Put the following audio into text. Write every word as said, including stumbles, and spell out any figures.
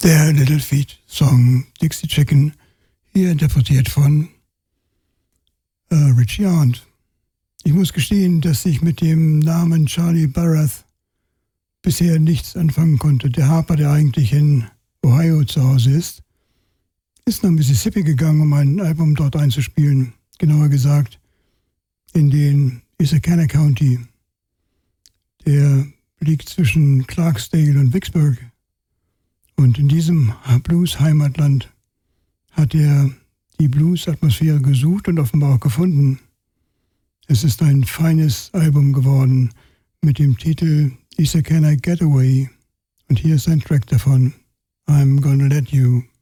Der Little Feat Song Dixie Chicken, hier interpretiert von äh, Richie Arndt. Ich muss gestehen, dass ich mit dem Namen Charlie Barath bisher nichts anfangen konnte. Der Harper, der eigentlich in Ohio zu Hause ist, ist nach Mississippi gegangen, um ein Album dort einzuspielen. Genauer gesagt in den Issaquah County. Der liegt zwischen Clarksdale und Vicksburg. Und in diesem Blues-Heimatland hat er die Blues-Atmosphäre gesucht und offenbar auch gefunden. Es ist ein feines Album geworden mit dem Titel Issaquah Getaway. Und hier ist ein Track davon, I'm Gonna Let You.